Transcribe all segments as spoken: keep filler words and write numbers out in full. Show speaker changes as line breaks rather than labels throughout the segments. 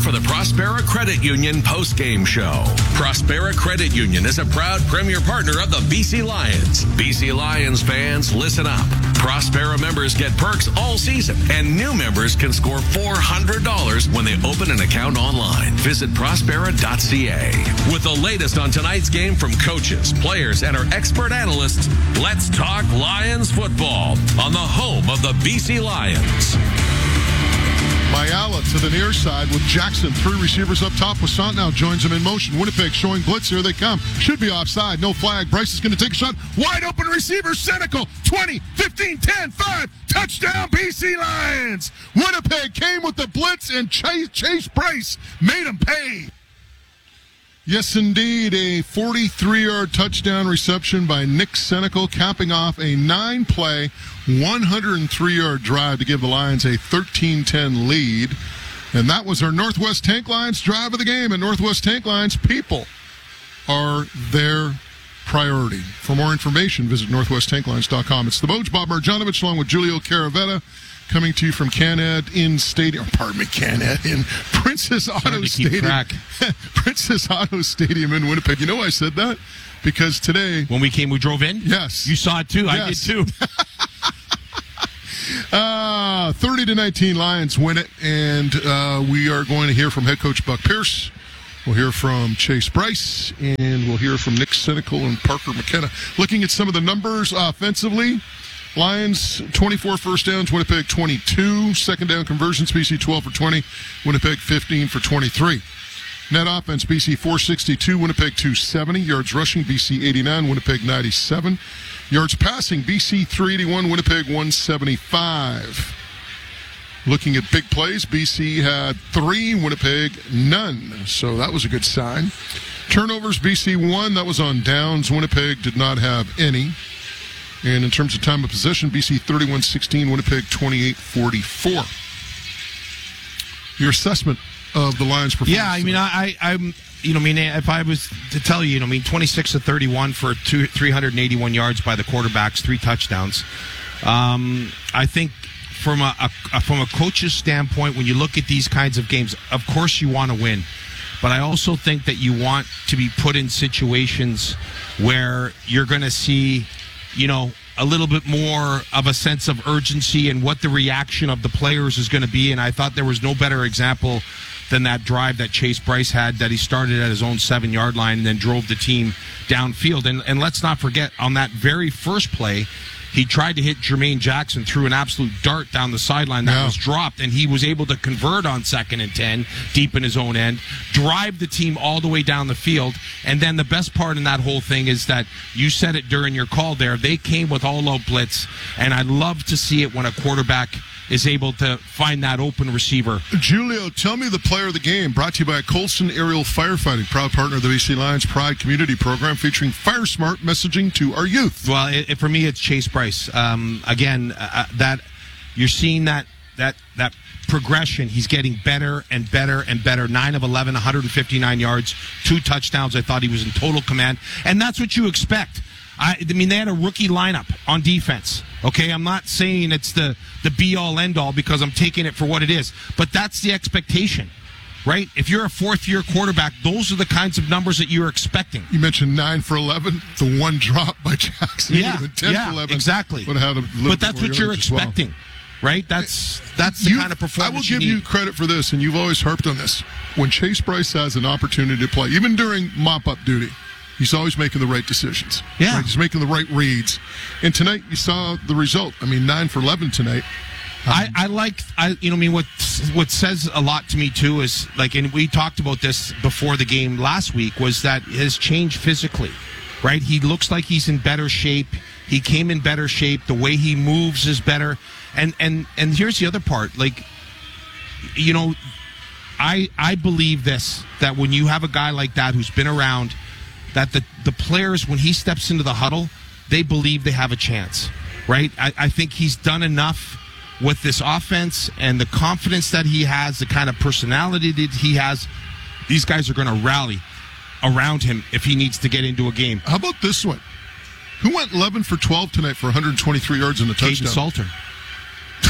for the Prospera Credit Union post-game show. Prospera Credit Union is a proud premier partner of the B C Lions. B C Lions fans, listen up. Prospera members get perks all season, and new members can score four hundred dollars when they open an account online. Visit prospera dot c a. With the latest on tonight's game from coaches, players, and our expert analysts, let's talk Lions football on the home of the B C Lions.
Mayala to the near side with Jackson. Three receivers up top with Sant now joins him in motion. Winnipeg showing blitz. Here they come. Should be offside. No flag. Bryce is going to take a shot. Wide open receiver. Senecal. twenty, fifteen, ten, five. Touchdown B C Lions. Winnipeg came with the blitz and Chase, Chase Bryce made him pay. Yes, indeed. A forty-three-yard touchdown reception by Nick Senecal, capping off a nine-play, one hundred three-yard drive to give the Lions a thirteen ten lead. And that was our Northwest Tank Lions drive of the game. And Northwest Tank Lions, people are their priority. For more information, visit northwest tank lines dot com. It's the Boj, Bob Marjanovic, along with Julio Caravetta, coming to you from Canad in Stadium. Pardon me, Canad in Princess Auto Stadium. Princess Auto Stadium in Winnipeg. You know I said that because today,
when we came, we drove in.
Yes,
you saw it too.
Yes.
I did too.
uh, thirty to nineteen, Lions win it, and uh, we are going to hear from head coach Buck Pierce. We'll hear from Chase Bryce, and we'll hear from Nick Senecal and Parker McKenna. Looking at some of the numbers offensively. Lions, twenty-four first downs, Winnipeg twenty-two. Second down conversions, B C twelve for twenty, Winnipeg fifteen for twenty-three. Net offense, B C four sixty-two, Winnipeg two seventy. Yards rushing, B C eighty-nine, Winnipeg ninety-seven. Yards passing, B C three eighty-one, Winnipeg one seventy-five. Looking at big plays, B C had three, Winnipeg none. So that was a good sign. Turnovers, B C one. That was on downs. Winnipeg did not have any. And in terms of time of possession, B C thirty-one sixteen, Winnipeg twenty-eight forty-four. Your assessment of the Lions' performance?
Yeah, I mean, I, I, I'm, you know, I mean, if I was to tell you, you know, I mean, twenty-six to thirty-one for two, three hundred eighty-one yards by the quarterbacks, three touchdowns. Um, I think from a, a from a coach's standpoint, when you look at these kinds of games, of course you want to win. But I also think that you want to be put in situations where you're going to see, you know, a little bit more of a sense of urgency and what the reaction of the players is going to be. And I thought there was no better example than that drive that Chase Bryce had, that he started at his own seven-yard line and then drove the team downfield. And, and let's not forget, on that very first play, he tried to hit Jermaine Jackson through an absolute dart down the sideline that yeah. was dropped, and he was able to convert on second and ten, deep in his own end, drive the team all the way down the field. And then the best part in that whole thing is that you said it during your call there, they came with all-out blitz, and I love to see it when a quarterback is able to find that open receiver.
Julio, tell me the player of the game. Brought to you by Colson Aerial Firefighting, proud partner of the B C Lions Pride Community Program, featuring Fire Smart messaging to our youth.
Well, it, it, for me, it's Chase Bryce. Um, again, uh, that you're seeing that that that progression. He's getting better and better and better. nine of eleven, one hundred fifty-nine yards, two touchdowns. I thought he was in total command, and that's what you expect. I, I mean, they had a rookie lineup on defense. Okay, I'm not saying it's the, the be-all, end-all because I'm taking it for what it is. But that's the expectation, right? If you're a fourth-year quarterback, those are the kinds of numbers that you're expecting.
You mentioned nine for eleven, the one drop by Jackson.
Yeah,
ten
yeah,
for eleven.
Exactly.
Would have had a
but that's what you're expecting, well. Right? That's that's the
you,
kind of performance
I will give
you,
you credit for this, and you've always harped on this. When Chase Bryce has an opportunity to play, even during mop-up duty, he's always making the right decisions.
Yeah.
Right? He's making the right reads. And tonight, you saw the result. I mean, nine for eleven tonight. Um,
I, I like, I you know, I mean, what what says a lot to me, too, is, like, and we talked about this before the game last week, was that his change physically, right? He looks like he's in better shape. He came in better shape. The way he moves is better. And, and, and here's the other part. Like, you know, I I believe this, that when you have a guy like that who's been around, that the, the players, when he steps into the huddle, they believe they have a chance, right? I, I think he's done enough with this offense and the confidence that he has, the kind of personality that he has. These guys are going to rally around him if he needs to get into a game.
How about this one? Who went eleven for twelve tonight for one hundred twenty-three yards and a touchdown?
Caden Salter.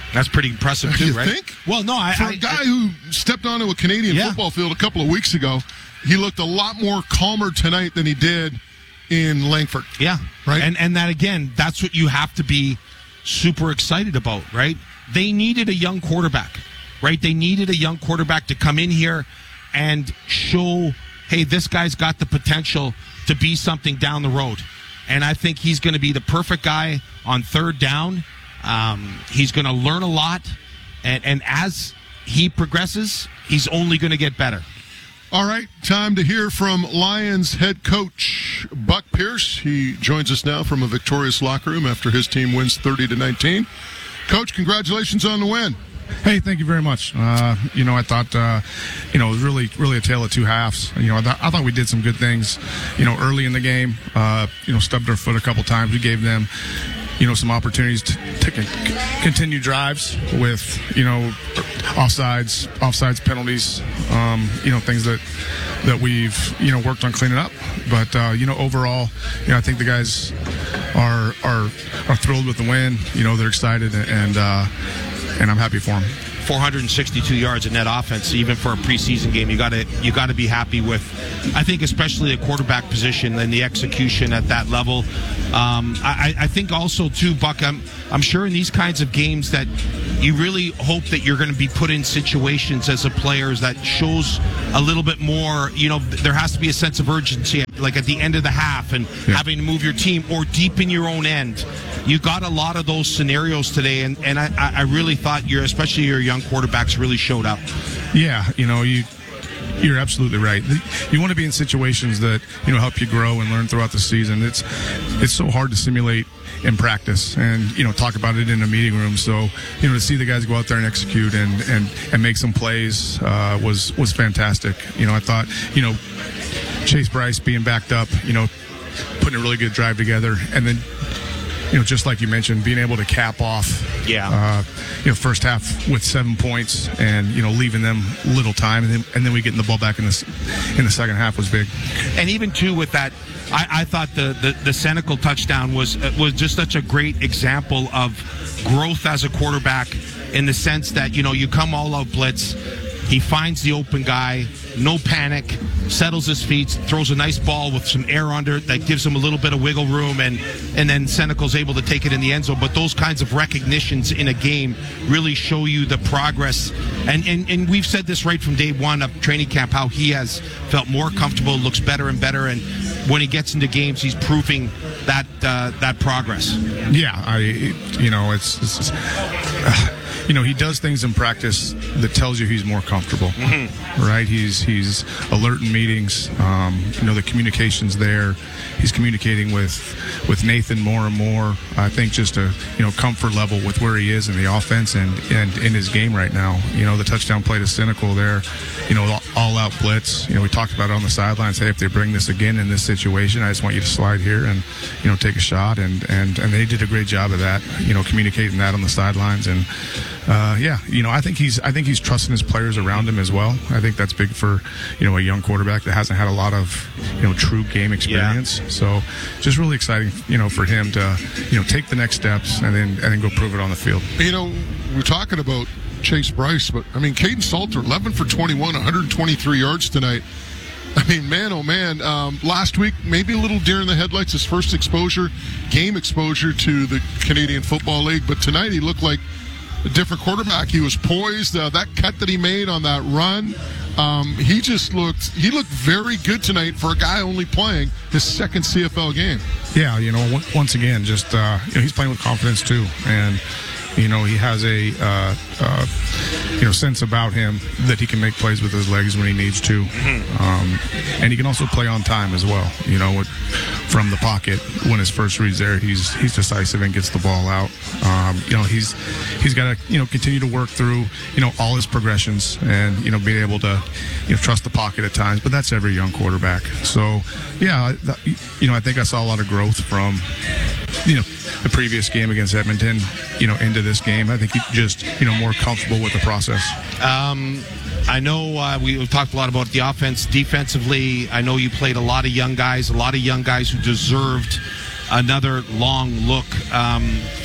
That's pretty impressive too,
you
right?
think?
Well, no, I
for
I,
a guy
I,
who stepped onto a Canadian
Yeah.
football field a couple of weeks ago, he looked a lot more calmer tonight than he did in Langford.
Yeah.
Right?
And and that again, that's what you have to be super excited about, right? They needed a young quarterback, right? They needed a young quarterback to come in here and show, hey, this guy's got the potential to be something down the road. And I think he's going to be the perfect guy on third down. Um, he's going to learn a lot. And, and as he progresses, he's only going to get better.
All right, time to hear from Lions head coach Buck Pierce. He joins us now from a victorious locker room after his team wins thirty to nineteen. Coach, congratulations on the win.
Hey, thank you very much. Uh, you know, I thought, uh, you know, it was really, really a tale of two halves. You know, I, th- I thought we did some good things, you know, early in the game. Uh, you know, stubbed our foot a couple times. We gave them, you know, some opportunities to, to con- continue drives with, you know, offsides, offsides penalties, um, you know, things that that we've, you know, worked on cleaning up. But, uh, you know, overall, you know, I think the guys are are are thrilled with the win. You know, they're excited, and uh, and I'm happy for them.
four hundred sixty-two yards of net offense, even for a preseason game. You got to you got to be happy with, I think, especially the quarterback position and the execution at that level. Um, I, I think also too, Buck. I'm I'm sure in these kinds of games that you really hope that you're going to be put in situations as a player that shows a little bit more. You know, there has to be a sense of urgency, like at the end of the half, and
Yeah.
having to move your team or deep in your own end. You got a lot of those scenarios today, and, and I, I really thought your, especially your young quarterbacks, really showed up.
Yeah, you know, you you're absolutely right. You want to be in situations that, you know, help you grow and learn throughout the season. It's it's so hard to simulate in practice and, you know, talk about it in a meeting room. So, you know, to see the guys go out there and execute and and, and make some plays uh, was was fantastic. You know, I thought, you know, Chase Bryce being backed up, you know, putting a really good drive together, and then, you know, just like you mentioned, being able to cap off,
Yeah.
uh, you know, first half with seven points, and, you know, leaving them little time, and then and then we getting the ball back in the in the second half was big.
And even too with that, I, I thought the, the the Senecal touchdown was was just such a great example of growth as a quarterback, in the sense that, you know, you come all out blitz, he finds the open guy, no panic, settles his feet, throws a nice ball with some air under it that gives him a little bit of wiggle room, and and then Senecal's able to take it in the end zone. But those kinds of recognitions in a game really show you the progress. And, and, and we've said this right from day one of training camp, how he has felt more comfortable, looks better and better, and when he gets into games, he's proving that uh, that progress.
Yeah, I, you know, it's, it's uh, you know, he does things in practice that tells you he's more comfortable, mm-hmm. right? He's he's alert in meetings. Um, you know, the communication's there. He's communicating with with Nathan more and more. I think just a, you know, comfort level with where he is in the offense and, and in his game right now. You know, the touchdown play to Senecal there, you know, all out blitz. You know, we talked about it on the sidelines. Hey, if they bring this again in this situation, I just want you to slide here and, you know, take a shot. And, and, and they did a great job of that, you know, communicating that on the sidelines. And, uh, yeah, you know, I think he's I think he's trusting his players around him as well. I think that's big for, you know, a young quarterback that hasn't had a lot of, you know, true game experience. Yeah. So just really exciting, you know, for him to, you know, take the next steps and then and then go prove it on the field.
You know, we're talking about Chase Bryce, but I mean, Caden Salter, eleven for twenty-one, one hundred twenty-three yards tonight. I mean, man, oh man. Um, last week, maybe a little deer in the headlights, his first exposure, game exposure to the Canadian Football League. But tonight, he looked like a different quarterback. He was poised. Uh, that cut that he made on that run, um, he just looked. He looked very good tonight for a guy only playing his second C F L game.
Yeah, you know, once again, just uh, you know, he's playing with confidence too, and you know, he has a uh, uh, you know, sense about him that he can make plays with his legs when he needs to, mm-hmm. um, and he can also play on time as well. You know, with, from the pocket when his first read's there, he's he's decisive and gets the ball out. Um, you know, he's he's got to, you know, continue to work through, you know, all his progressions and, you know, being able to, you know, trust the pocket at times. But that's every young quarterback. So yeah, you know, I think I saw a lot of growth from, you know, the previous game against Edmonton, you know, into this game. I think he's just, you know, more comfortable with the process.
Um, I know uh, we've talked a lot about the offense. Defensively, I know you played a lot of young guys, a lot of young guys who deserved another long look. Um,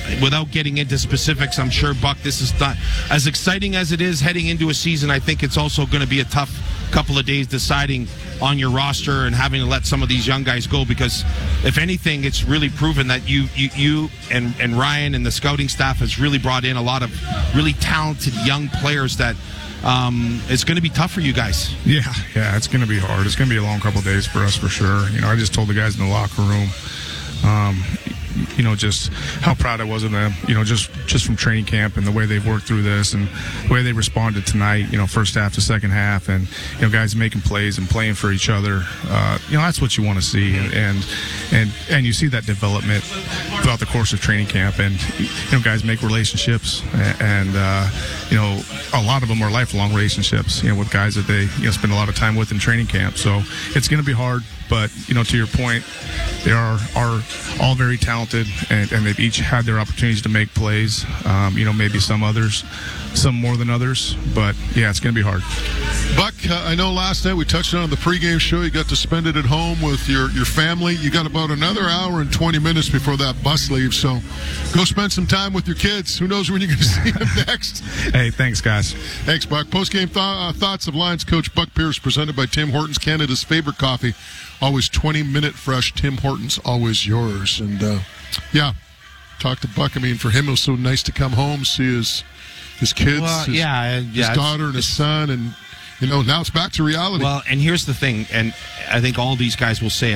without getting into specifics, I'm sure, Buck, this is not as exciting as it is heading into a season. I think it's also going to be a tough couple of days deciding on your roster and having to let some of these young guys go, because if anything, it's really proven that you you, you and, and Ryan and the scouting staff has really brought in a lot of really talented young players that um, it's going to be tough for you guys.
Yeah, yeah, it's going to be hard. It's going to be a long couple of days for us for sure. You know, I just told the guys in the locker room, um, you know, just how proud I was of them, you know, just, just from training camp and the way they've worked through this and the way they responded tonight, you know, first half to second half, and, you know, guys making plays and playing for each other. Uh, you know, that's what you want to see. And, and, and, and you see that development throughout the course of training camp, and, you know, guys make relationships, and, uh, you know, a lot of them are lifelong relationships, you know, with guys that they, you know, spend a lot of time with in training camp. So it's going to be hard, but, you know, to your point, they are, are all very talented, and, and they've each had their opportunities to make plays. Um, you know, maybe some others, some more than others, but yeah, it's going to be hard.
Buck, uh, I know last night we touched on the pregame show. You got to spend it at home with your, your family. You got about another hour and twenty minutes before that bus leaves, so go spend some time with your kids. Who knows when you're going to see them next?
Hey, thanks, guys.
Thanks, Buck. Postgame th- uh, thoughts of Lions coach Buck Pierce, presented by Tim Hortons, Canada's favorite coffee. Always twenty-minute fresh. Tim Hortons, always yours. And, uh, yeah, talk to Buck. I mean, for him, it was so nice to come home, see his his kids,
Well,
his,
yeah, yeah,
his daughter and his son. And, you know, now it's back to reality.
Well, and here's the thing, and I think all these guys will say it.